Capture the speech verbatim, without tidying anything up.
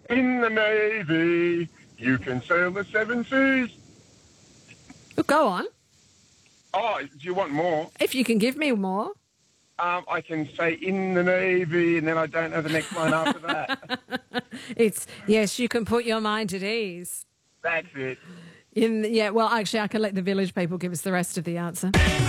In the Navy, you can sail the seven seas. Oh, go on. Oh, do you want more? If you can give me more. Um, I can say in the Navy, and then I don't know the next line after that. It's, yes, you can put your mind at ease. That's it. In Yeah, well, actually, I can let the village people give us the rest of the answer.